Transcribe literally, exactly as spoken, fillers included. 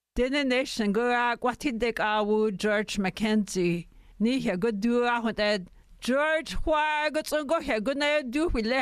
Dinne nation go a gwatidig awu George Mackenzie. Ní he go dú a George Why go go he go na dú le